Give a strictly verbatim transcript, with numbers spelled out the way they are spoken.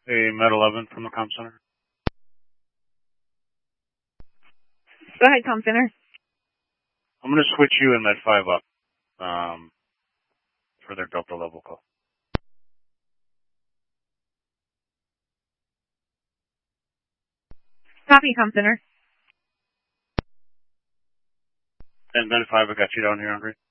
Hey, Med eleven from the comm center. Go ahead, comm center. I'm going to switch you and Med five up um, for their Delta level call. Copy, comm center. And Med five, I got you down here, Andre.